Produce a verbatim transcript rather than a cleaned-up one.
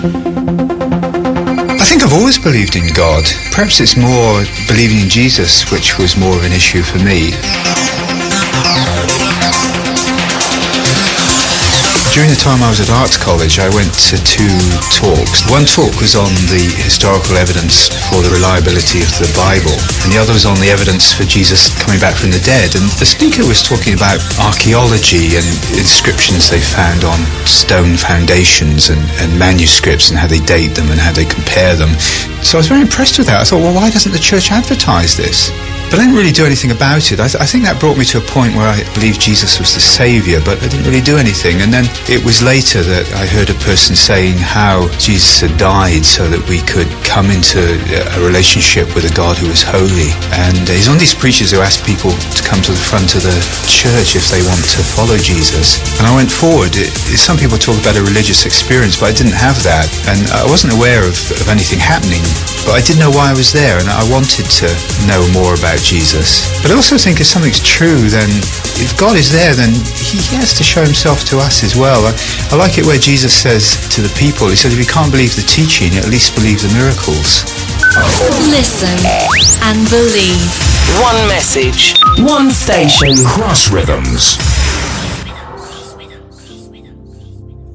I think I've always believed in God. Perhaps it's more believing in Jesus, which was more of an issue for me. During the time I was at Arts College, I went to two talks. One talk was on the historical evidence for the reliability of the Bible, and the other was on the evidence for Jesus coming back from the dead. And the speaker was talking about archaeology and inscriptions they found on stone foundations and, and manuscripts and how they date them and how they compare them. So I was very impressed with that. I thought, well, why doesn't the church advertise this? But I didn't really do anything about it. I, th- I think that brought me to a point where I believed Jesus was the saviour, but I didn't really do anything. And then it was later that I heard a person saying how Jesus had died so that we could come into a relationship with a God who was holy. And uh, he's one of these preachers who ask people to come to the front of the church if they want to follow Jesus. And I went forward. It, it, some people talk about a religious experience, but I didn't have that. And I wasn't aware of, of anything happening, but I did know why I was there, and I wanted to know more about Jesus. But I also think if something's true, then if God is there, then he has to show himself to us as well. I, I like it where Jesus says to the people, he said, if you can't believe the teaching, at least believe the miracles. Listen and believe. One message, one station. Cross Rhythms.